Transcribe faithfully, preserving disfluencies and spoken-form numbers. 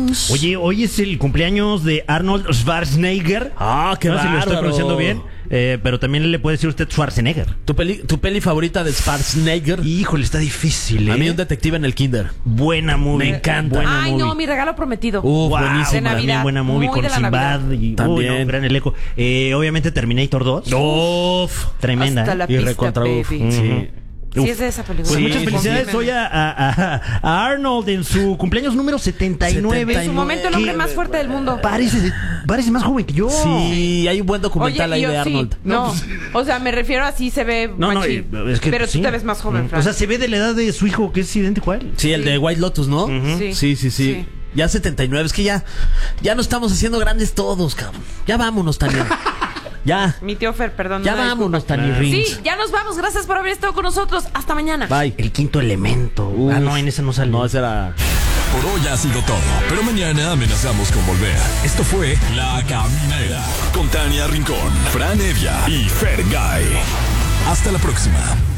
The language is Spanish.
Rings. Oye, hoy es el cumpleaños de Arnold Schwarzenegger. Ah, qué no sé si lo estoy bárbaro. pronunciando bien, eh, pero también le puede decir usted Schwarzenegger. ¿Tu peli, tu peli favorita de Schwarzenegger? Híjole, está difícil, ¿eh? A mí un detective en el kinder. Buena movie. Me encanta. Buena Ay, movie. no, mi regalo prometido. Uh, Wow, buenísimo. De Navidad. también buena movie Muy con de la Sinbad Navidad. y También. uy, no, gran elenco. Eh, obviamente Terminator dos. Uf. Tremenda. Hasta ¿eh? la Y pista, recontra uf. baby. Sí. Sí, Uf. es de esa película. Pues Sí, muchas sí, felicidades sí. hoy a, a- a- a Arnold en su cumpleaños número setenta y nueve. En su momento el hombre Que más fuerte del mundo. Parece, parece más joven que yo. Sí, hay un buen documental ahí yo de sí. Arnold. No, o sea, me refiero a sí se ve No, no, machín. es que pero tú sí. te ves más joven, Fran. O sea, se ve de la edad de su hijo, que es idéntico a él. Sí, el de White Lotus, ¿no? Sí. Sí, sí, sí. Sí. Ya setenta y nueve, es que ya, ya nos estamos haciendo grandes todos, cabrón. Ya vámonos, Tania. Ya. Mi tío Fer, perdón. Ya una vámonos, disculpa. Tania Rings. Sí, ya nos vamos. Gracias por haber estado con nosotros. Hasta mañana. Bye. El quinto elemento. Uf. Ah, no, en ese no sale. No, ese era... Por hoy ha sido todo, pero mañana amenazamos con volver. Esto fue La Caminera con Tania Rincón, Fran Evia y Fergay. Hasta la próxima.